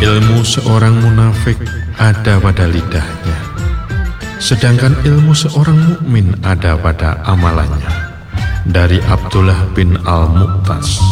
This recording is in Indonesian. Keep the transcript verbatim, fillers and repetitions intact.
ilmu seorang munafik ada pada lidahnya, sedangkan ilmu seorang mukmin ada pada amalannya. Dari Abdullah bin Al-Mu'tas.